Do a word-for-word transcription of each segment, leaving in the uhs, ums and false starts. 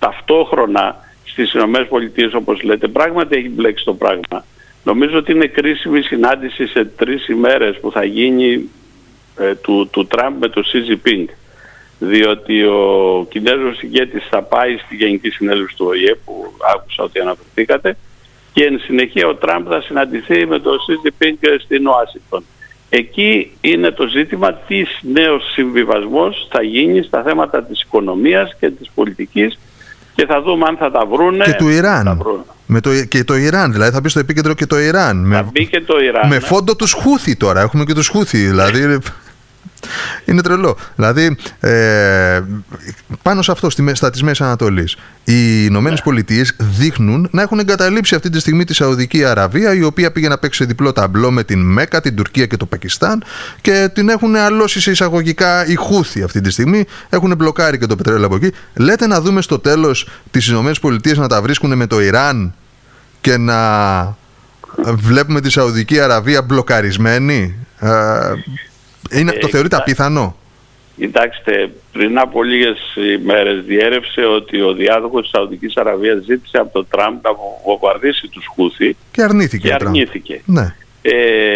ταυτόχρονα στις ΗΠΑ, όπως λέτε, πράγματι έχει μπλέξει το πράγμα. Νομίζω ότι είναι κρίσιμη συνάντηση σε τρεις ημέρες που θα γίνει ε, του, του Τραμπ με το Σι Τζινπίνγκ, διότι ο Κινέζος ηγέτης θα πάει στη Γενική Συνέλευση του Ο Η Ε, που άκουσα ότι αναφερθήκατε, και εν συνεχεία ο Τραμπ θα συναντηθεί με τον Σι Τζινπίνγκ στην Ουάσιγκτον. Εκεί είναι το ζήτημα τι νέος συμβιβασμός θα γίνει στα θέματα της οικονομίας και της πολιτικής, και θα δούμε αν θα τα βρούνε. Και του Ιράν. Με το, και το Ιράν, δηλαδή θα μπει στο επίκεντρο και το Ιράν. Θα με, μπει και το Ιράν. Με φόντο τους Χούθι τώρα. Έχουμε και τους Χούθι. Δηλαδή. Είναι τρελό. Δηλαδή, ε, πάνω σε αυτό, στη, στα της Μέσης Ανατολής, οι Ηνωμένες Πολιτείες δείχνουν να έχουν εγκαταλείψει αυτή τη στιγμή τη Σαουδική Αραβία, η οποία πήγε να παίξει σε διπλό ταμπλό με την Μέκα, την Τουρκία και το Πακιστάν, και την έχουν αλώσει σε εισαγωγικά οι Χούθι αυτή τη στιγμή. Έχουν μπλοκάρει και το πετρέλαιο από εκεί. Λέτε να δούμε στο τέλος τις Ηνωμένες Πολιτείες να τα βρίσκουν με το Ιράν και να βλέπουμε τη Σαουδική Αραβία μπλοκαρισμένη. Ε, Είναι, ε, το θεωρείτε απίθανο? Κοιτάξτε, πριν από λίγες ημέρες διέρευσε ότι ο διάδοχος της Σαουδικής Αραβίας ζήτησε από τον Τραμπ να βομβαρδίσει τους Χούθι και αρνήθηκε. Και αρνήθηκε. Ναι. Ε,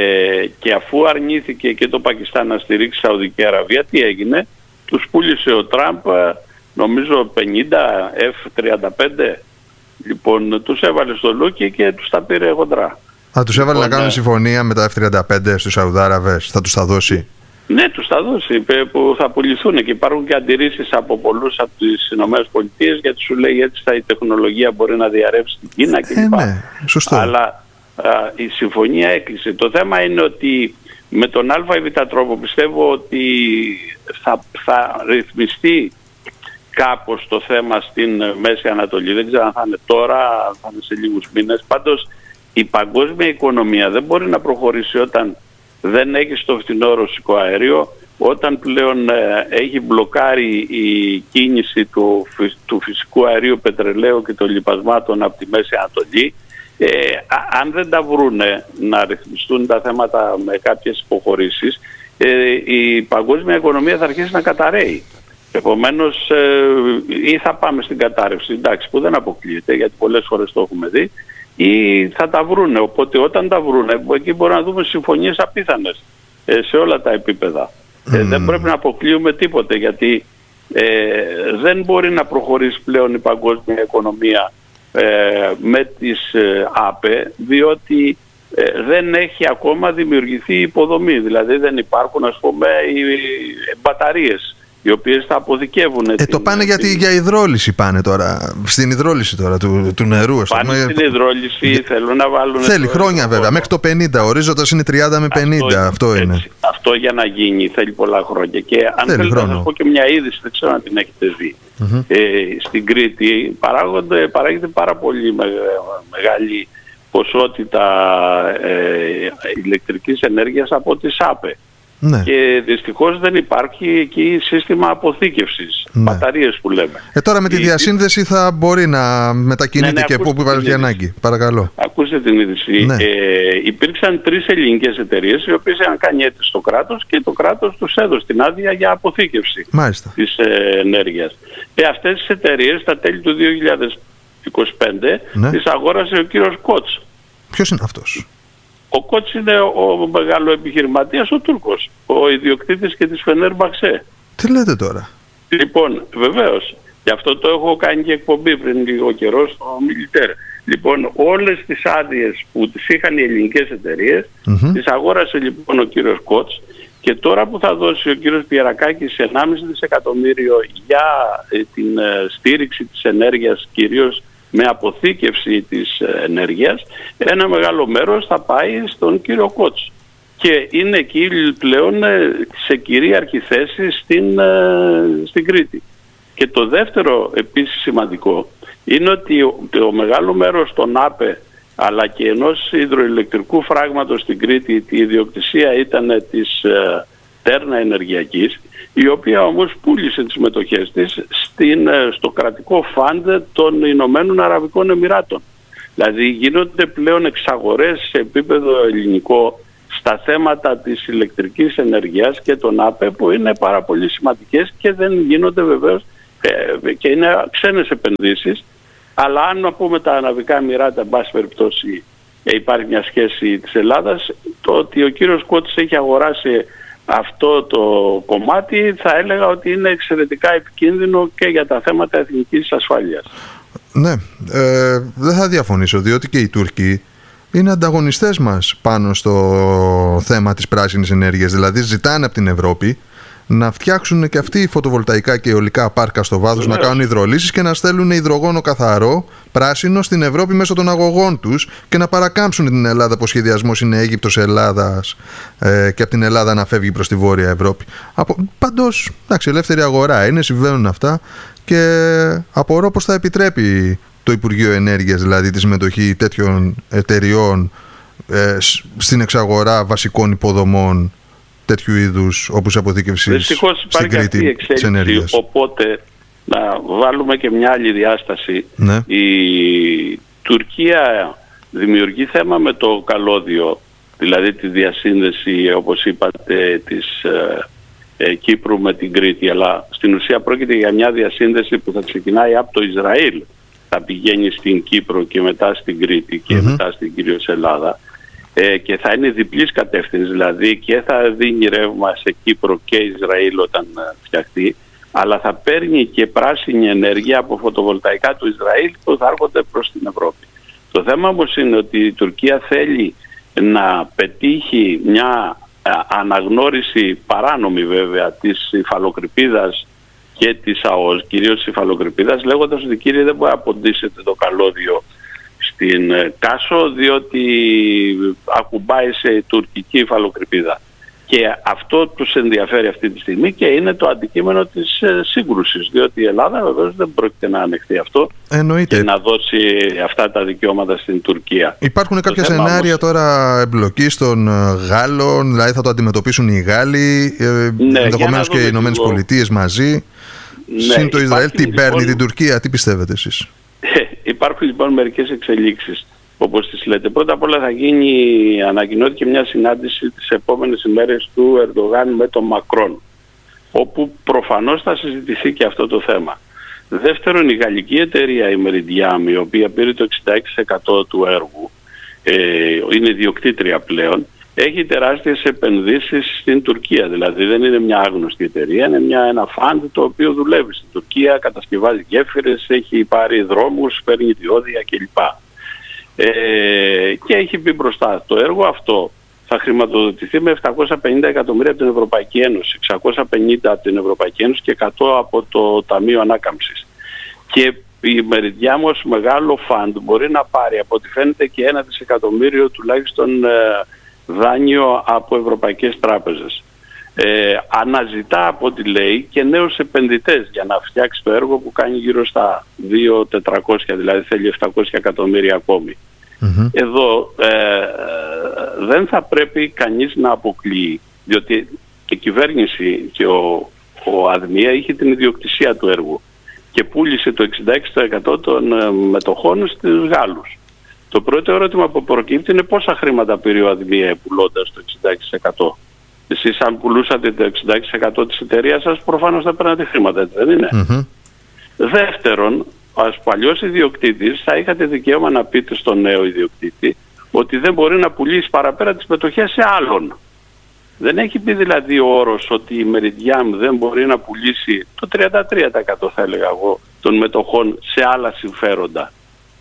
και αφού αρνήθηκε και το Πακιστάν να στηρίξει Σαουδική Αραβία, τι έγινε? Τους πούλησε ο Τραμπ, νομίζω πενήντα εφ τριάντα πέντε. Λοιπόν, τους έβαλε στο λούκι και τους τα πήρε χοντρά. Θα τους έβαλε λοιπόν, να κάνουν συμφωνία με τα εφ τριάντα πέντε στους Σαουδάραβες? Θα τους τα δώσει? Ναι, τους τα δώσει, που θα πουληθούν, και υπάρχουν και αντιρρήσεις από πολλούς από τις ΗΠΑ, γιατί σου λέει έτσι θα η τεχνολογία μπορεί να διαρρεύσει στην Κίνα κλπ. Ε, ναι, σωστό. Αλλά α, η συμφωνία έκλεισε. Το θέμα είναι ότι με τον α ή β τρόπο πιστεύω ότι θα, θα ρυθμιστεί κάπως το θέμα στην Μέση Ανατολή. Δεν ξέρω αν θα είναι τώρα, θα είναι σε λίγους μήνες. Πάντως η παγκόσμια οικονομία δεν μπορεί να προχωρήσει όταν δεν έχει το φθηνό ρωσικό αέριο, όταν πλέον ε, έχει μπλοκάρει η κίνηση του, του φυσικού αερίου, πετρελαίου και των λιπασμάτων από τη Μέση Ανατολή. Ε, α, αν δεν τα βρούνε να ρυθμιστούν τα θέματα με κάποιες υποχωρήσεις, ε, η παγκόσμια οικονομία θα αρχίσει να καταρρέει. Επομένως, ε, ή θα πάμε στην κατάρρευση, εντάξει, που δεν αποκλείεται, γιατί πολλές φορές το έχουμε δει, ή θα τα βρούνε. Οπότε όταν τα βρούνε, εκεί μπορούμε να δούμε συμφωνίες απίθανες ε, σε όλα τα επίπεδα. Mm. Ε, δεν πρέπει να αποκλείουμε τίποτε, γιατί ε, δεν μπορεί να προχωρήσει πλέον η παγκόσμια οικονομία ε, με τις ε, ΑΠΕ, διότι ε, δεν έχει ακόμα δημιουργηθεί υποδομή. Δηλαδή δεν υπάρχουν, ας πούμε, οι, οι μπαταρίες, οι οποίες θα αποθηκεύουν. Ε, την, το πάνε γιατί την... για υδρόλυση πάνε τώρα. Στην υδρόλυση τώρα του, του νερού. Ας πάνε πούμε. Στην υδρόλυση, για... θέλουν να βάλουν. Θέλει χρόνια βέβαια, χρόνο. Μέχρι το πενήντα. Ο ορίζοντας είναι τριάντα με πενήντα. Αυτό, αυτό είναι. Έτσι. Αυτό για να γίνει θέλει πολλά χρόνια. Και αν θέλει θέλετε να σας πω και μια είδηση, δεν ξέρω αν την έχετε δει. Mm-hmm. Ε, στην Κρήτη παράγεται πάρα πολύ με, μεγάλη ποσότητα ε, ηλεκτρικής ενέργειας από τις ΑΠΕ. Ναι. Και δυστυχώς δεν υπάρχει εκεί σύστημα αποθήκευσης, ναι. μπαταρίες που λέμε. Ε, τώρα με τη διασύνδεση θα μπορεί να μετακινείται, ναι, ναι, και πού που υπάρχει ανάγκη. Παρακαλώ. Ακούστε την είδηση. Ναι. Ε, υπήρξαν τρεις ελληνικές εταιρείες οι οποίες είχαν κάνει αίτηση στο κράτος και το κράτος τους έδωσε την άδεια για αποθήκευση της ε, ενέργειας. Και αυτές τις εταιρείες στα τέλη του δύο χιλιάδες είκοσι πέντε, ναι, τις αγόρασε ο κύριος Κότς. Ποιος είναι αυτός? Ο Κότς είναι ο μεγάλο επιχειρηματίας, ο Τούρκος, ο ιδιοκτήτης και της Φενέρμπαξε. Τι λέτε τώρα? Λοιπόν, βεβαίως, γι' αυτό το έχω κάνει και εκπομπή πριν λίγο καιρό στο Μιλιτέρ. Λοιπόν, όλες τις άδειες που τις είχαν οι ελληνικές εταιρείες, mm-hmm. τις αγόρασε λοιπόν ο κύριος Κότς, και τώρα που θα δώσει ο κύριος Πιερακάκης ενάμιση δισεκατομμύριο για ε, την ε, στήριξη της ενέργειας, κυρίως με αποθήκευση της ενέργειας, ένα μεγάλο μέρος θα πάει στον κύριο Κότς. Και είναι εκεί πλέον σε κυρίαρχη θέση στην, στην Κρήτη. Και το δεύτερο επίσης σημαντικό είναι ότι το μεγάλο μέρος των ΑΠΕ, αλλά και ενός υδροηλεκτρικού φράγματος στην Κρήτη, η ιδιοκτησία ήταν της Τέρνα Ενεργειακής, η οποία όμως πούλησε τις μετοχές της στην, στο κρατικό φαντ των Ηνωμένων Αραβικών Εμιράτων. Δηλαδή γίνονται πλέον εξαγορές σε επίπεδο ελληνικό στα θέματα της ηλεκτρικής ενέργειας και των ΑΠΕ, που είναι πάρα πολύ σημαντικές και δεν γίνονται βεβαίως ε, και είναι ξένες επενδύσεις, αλλά αν να πούμε τα Αραβικά Εμιράτα, εν πάση περιπτώσει, ε, υπάρχει μια σχέση της Ελλάδας, το ότι ο κύριος Κώτης έχει αγοράσει αυτό το κομμάτι θα έλεγα ότι είναι εξαιρετικά επικίνδυνο και για τα θέματα εθνικής ασφάλειας. Ναι, ε, δεν θα διαφωνήσω, διότι και οι Τούρκοι είναι ανταγωνιστές μας πάνω στο θέμα της πράσινης ενέργειας. Δηλαδή ζητάνε από την Ευρώπη να φτιάξουν και αυτοί φωτοβολταϊκά και αιωλικά πάρκα στο βάθος, να κάνουν υδρολύσεις και να στέλνουν υδρογόνο καθαρό, πράσινο, στην Ευρώπη μέσω των αγωγών τους και να παρακάμψουν την Ελλάδα, που ο σχεδιασμός είναι Αίγυπτος Ελλάδας ε, και από την Ελλάδα να φεύγει προς τη Βόρεια Ευρώπη. Από, παντός, εντάξει, ελεύθερη αγορά είναι, συμβαίνουν αυτά και απορώ πως θα επιτρέπει το Υπουργείο Ενέργειας, δηλαδή τη συμμετοχή τέτοιων εταιριών ε, στην εξαγορά βασικών υποδομών τέτοιου είδους, όπως αποθήκευση στην Κρήτη της ενέργειας. Οπότε να βάλουμε και μια άλλη διάσταση. Ναι. Η Τουρκία δημιουργεί θέμα με το καλώδιο, δηλαδή τη διασύνδεση, όπως είπατε, της ε, ε, Κύπρου με την Κρήτη, αλλά στην ουσία πρόκειται για μια διασύνδεση που θα ξεκινάει από το Ισραήλ, θα πηγαίνει στην Κύπρο και μετά στην Κρήτη και mm-hmm. μετά στην κυρίως Ελλάδα. Ε, και θα είναι διπλής κατεύθυνση, δηλαδή και θα δίνει ρεύμα σε Κύπρο και Ισραήλ όταν ε, φτιαχτεί, αλλά θα παίρνει και πράσινη ενέργεια από φωτοβολταϊκά του Ισραήλ που θα έρχονται προς την Ευρώπη. Το θέμα όμως είναι ότι η Τουρκία θέλει να πετύχει μια ε, αναγνώριση παράνομη βέβαια της υφαλοκρηπίδας και της ΑΟΣ, κυρίως της υφαλοκρηπίδας, λέγοντας ότι κύριε δεν μπορεί να ποντίσετε το καλώδιο στην Κάσο διότι ακουμπάει σε τουρκική υφαλοκρηπίδα. Και αυτό τους ενδιαφέρει αυτή τη στιγμή και είναι το αντικείμενο της ε, σύγκρουσης, διότι η Ελλάδα βεβαίως δεν πρόκειται να ανεχθεί αυτό. Εννοείται. Και να δώσει αυτά τα δικαιώματα στην Τουρκία. Υπάρχουν κάποια σενάρια όμως τώρα εμπλοκής των Γάλλων, δηλαδή θα το αντιμετωπίσουν οι Γάλλοι, ε, ναι, ενδεχομένως και οι Ηνωμένες Πολιτείες μαζί. Ναι, συν το Ισραήλ, τι λοιπόν, παίρνει την Τουρκία, τι πιστεύετε εσείς? Υπάρχουν λοιπόν μερικές εξελίξεις, όπως τις λέτε. Πρώτα απ' όλα θα γίνει, ανακοινώθηκε μια συνάντηση τις επόμενες ημέρες του Ερντογάν με τον Μακρόν, όπου προφανώς θα συζητηθεί και αυτό το θέμα. Δεύτερον, η γαλλική εταιρεία η Meridiam, η οποία πήρε το εξήντα έξι τοις εκατό του έργου, ε, είναι ιδιοκτήτρια πλέον, έχει τεράστιες επενδύσεις στην Τουρκία. Δηλαδή δεν είναι μια άγνωστη εταιρεία, είναι μια, ένα φαντ το οποίο δουλεύει στην Τουρκία, κατασκευάζει γέφυρες, έχει πάρει δρόμους, παίρνει διόδια κλπ. Ε, και έχει πει μπροστά, το έργο αυτό θα χρηματοδοτηθεί με επτακόσια πενήντα εκατομμύρια από την Ευρωπαϊκή Ένωση, εξακόσια πενήντα από την Ευρωπαϊκή Ένωση και εκατό από το Ταμείο Ανάκαμψης. Και η Meridiam ως μεγάλο φαντ μπορεί να πάρει από ό,τι φαίνεται και ένα δισεκατομμύριο τουλάχιστον ε, δάνειο από ευρωπαϊκές τράπεζες. Ε, αναζητά από ό,τι λέει και νέους επενδυτές για να φτιάξει το έργο που κάνει γύρω στα δύο χιλιάδες τετρακόσια, δηλαδή θέλει επτακόσια εκατομμύρια ακόμη. Mm-hmm. Εδώ ε, δεν θα πρέπει κανείς να αποκλείει, διότι η κυβέρνηση και ο, ο ΑΔΜΙΑ είχε την ιδιοκτησία του έργου και πούλησε το εξήντα έξι τοις εκατό των ε, μετοχών στους Γάλλους. Το πρώτο ερώτημα που προκύπτει είναι πόσα χρήματα πήρε ο ΑΔΜΙΑ πουλώντας το εξήντα έξι τοις εκατό. Εσείς αν πουλούσατε το εξήντα έξι τοις εκατό της εταιρείας σας προφανώς θα παίρνατε χρήματα, έτσι δεν είναι? Mm-hmm. Δεύτερον, ως παλιός ιδιοκτήτης θα είχατε δικαίωμα να πείτε στον νέο ιδιοκτήτη ότι δεν μπορεί να πουλήσει παραπέρα τις μετοχές σε άλλον. Δεν έχει πει δηλαδή ο όρος ότι η Meridiam δεν μπορεί να πουλήσει το τριάντα τρία τοις εκατό θα έλεγα εγώ των μετοχών σε άλλα συμφέροντα.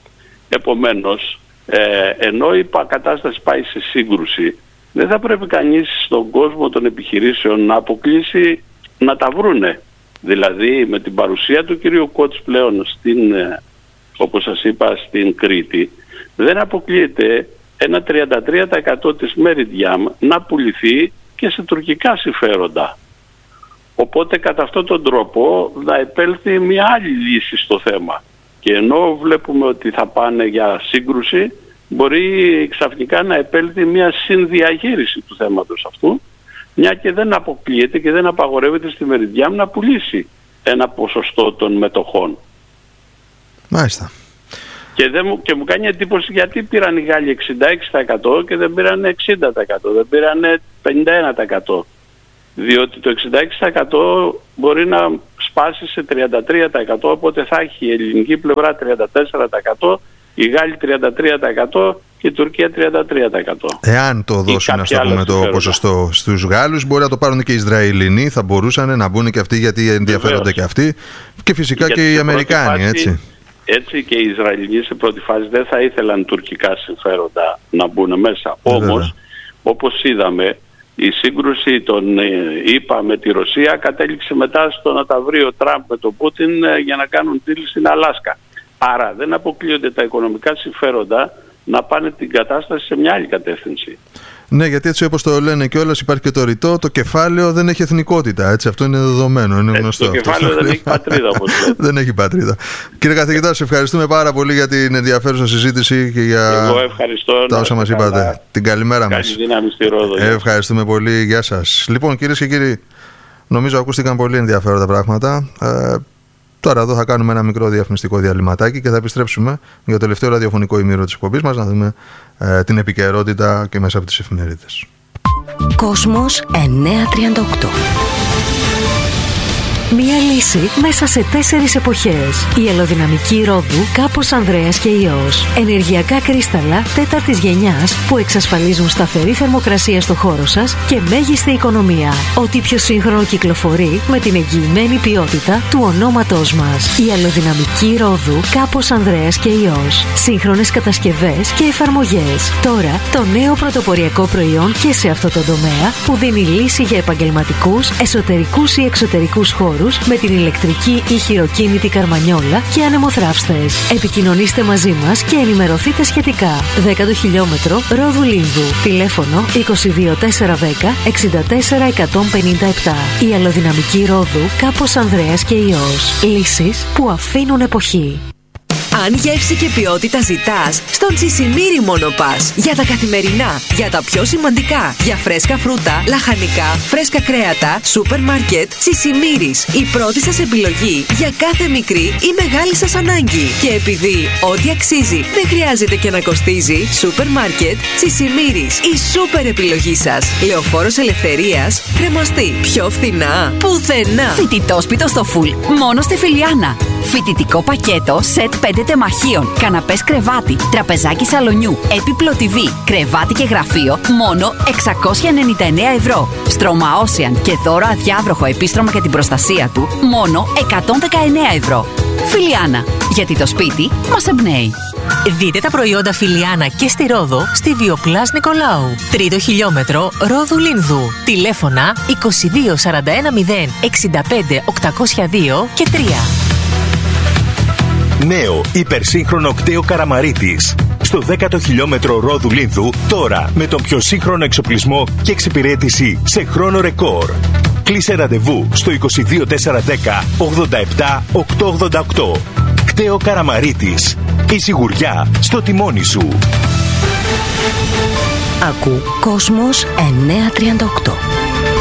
Επομένως, ε, ενώ η κατάσταση πάει σε σύγκρουση, δεν θα πρέπει κανείς στον κόσμο των επιχειρήσεων να αποκλείσει να τα βρούνε. Δηλαδή με την παρουσία του κυρίου Κώτς πλέον στην, όπως σας είπα, στην Κρήτη, δεν αποκλείεται ένα τριάντα τρία τοις εκατό της Meridiam να πουληθεί και σε τουρκικά συμφέροντα. Οπότε κατά αυτόν τον τρόπο θα επέλθει μια άλλη λύση στο θέμα. Και ενώ βλέπουμε ότι θα πάνε για σύγκρουση, μπορεί ξαφνικά να επέλθει μια συνδιαχείριση του θέματος αυτού, μια και δεν αποκλείεται και δεν απαγορεύεται στη Meridiam να πουλήσει ένα ποσοστό των μετοχών. Μάλιστα. Και, δεν μου, και μου κάνει εντύπωση γιατί πήραν οι Γάλλοι εξήντα έξι τοις εκατό και δεν πήραν εξήντα τοις εκατό, δεν πήραν πενήντα ένα τοις εκατό. Διότι το εξήντα έξι τοις εκατό μπορεί να σπάσει σε τριάντα τρία τοις εκατό, οπότε θα έχει η ελληνική πλευρά τριάντα τέσσερα τοις εκατό, οι Γάλλοι τριάντα τρία τοις εκατό και η Τουρκία τριάντα τρία τοις εκατό. Εάν το δώσουν, ας το πούμε, το ποσοστό στους Γάλλους, μπορεί να το πάρουν και οι Ισραηλινοί, θα μπορούσαν να μπουν και αυτοί, γιατί ενδιαφέρονται Βεβαίως. Και αυτοί, και φυσικά γιατί και οι Αμερικάνοι, φάση, έτσι. Έτσι και οι Ισραηλινοί σε πρώτη φάση δεν θα ήθελαν τουρκικά συμφέροντα να μπουν μέσα. Βέβαια. Όμως, όπως είδαμε, η σύγκρουση των ΗΠΑ με τη Ρωσία κατέληξε μετά στο να τα βρει ο Τραμπ με τον Πούτιν για να κάνουν deal στην Αλάσκα. Άρα δεν αποκλείονται τα οικονομικά συμφέροντα να πάνε την κατάσταση σε μια άλλη κατεύθυνση. Ναι, γιατί έτσι όπως το λένε κιόλας, υπάρχει και το ρητό, το κεφάλαιο δεν έχει εθνικότητα. Έτσι, αυτό είναι δεδομένο, είναι γνωστό. Το κεφάλαιο αυτό. Δεν έχει πατρίδα, όπως λέτε. Δεν έχει πατρίδα. Κύριε καθηγητά, σε ευχαριστούμε πάρα πολύ για την ενδιαφέρουσα συζήτηση και για Εγώ ευχαριστώ, τα όσα μας είπατε. Καλά. Την καλημέρα μας. Καλή δύναμη στη Ρόδο. Ε, ευχαριστούμε πολύ. Γεια σας. Λοιπόν, κυρίες και κύριοι, νομίζω ακούστηκαν πολύ ενδιαφέροντα πράγματα. Ε, Τώρα εδώ θα κάνουμε ένα μικρό διαφημιστικό διαλυματάκι και θα επιστρέψουμε για το τελευταίο ραδιοφωνικό ημίρο της εκπομπής μας να δούμε ε, την επικαιρότητα και μέσα από τις εφημερίδες. Κόσμος εννιακόσια τριάντα οκτώ. Μία λύση μέσα σε τέσσερις εποχές. Η αλλοδυναμική ρόδου Κάπος Ανδρέας και Υιός. Ενεργειακά κρίσταλα τέταρτης γενιάς που εξασφαλίζουν σταθερή θερμοκρασία στο χώρο σας και μέγιστη οικονομία. Ό,τι πιο σύγχρονο κυκλοφορεί με την εγγυημένη ποιότητα του ονόματός μας. Η αλλοδυναμική ρόδου Κάπος Ανδρέας και Υιός. Σύγχρονες κατασκευές και εφαρμογές. Τώρα το νέο πρωτοποριακό προϊόν και σε αυτό το τομέα που δίνει λύση για επαγγελματικούς, εσωτερικούς ή εξωτερικούς χώρους με την ηλεκτρική ή χειροκίνητη καρμανιόλα και ανεμοθράυστες. Επικοινωνήστε μαζί μας και ενημερωθείτε σχετικά. δέκατο χιλιόμετρο Ρόδου Λίνδου. Τηλέφωνο είκοσι δύο τετρακόσια δέκα εξήντα τέσσερα εκατόν πενήντα επτά. Η αλλοδυναμική Ρόδου Κάπος Ανδρέας και Υιός. Λύσεις που αφήνουν εποχή. Αν γεύση και ποιότητα ζητάς, στον Τσισιμίρι μόνο πας. Για τα καθημερινά, για τα πιο σημαντικά, για φρέσκα φρούτα, λαχανικά, φρέσκα κρέατα, σούπερ μάρκετ, Τσισιμίρις. Η πρώτη σας επιλογή για κάθε μικρή ή μεγάλη σας ανάγκη. Και επειδή ό,τι αξίζει δεν χρειάζεται και να κοστίζει, σούπερ μάρκετ, Τσισιμίρις. Η σούπερ επιλογή σας. Λεωφόρος Ελευθερίας, κρεμαστή. Πιο φθηνά, πουθενά. Φοιτητόσπιτο στο φουλ, μόνο στη Φιλιάνα. Φοιτητικό πακέτο, σετ πέντε τεμαχίων, καναπές κρεβάτι, τραπεζάκι σαλονιού, έπιπλο τι βι, κρεβάτι και γραφείο, μόνο εξακόσια ενενήντα εννέα ευρώ. Στρώμα Ocean και δώρο αδιάβροχο επίστρωμα για την προστασία του, μόνο εκατόν δεκαεννέα ευρώ. Φιλιάνα, γιατί το σπίτι μας εμπνέει. Δείτε τα προϊόντα Φιλιάνα και στη Ρόδο στη Βιοπλάς Νικολάου. Τρίτο χιλιόμετρο Ρόδου Λίνδου. Τηλέφωνα είκοσι δύο σαράντα ένα μηδέν εξήντα πέντε οκτακόσια δύο και τρία. Νέο υπερσύγχρονο κτέο Καραμαρίτης. Στο δέκατο χιλιόμετρο Ρόδου Λίνδου, τώρα με τον πιο σύγχρονο εξοπλισμό και εξυπηρέτηση σε χρόνο ρεκόρ. Κλείσε ραντεβού στο είκοσι δύο τετρακόσια δέκα ογδόντα επτά οκτακόσια ογδόντα οκτώ. Κτέο Καραμαρίτης. Η σιγουριά στο τιμόνι σου. Ακού Κόσμος εννιακόσια τριάντα οκτώ.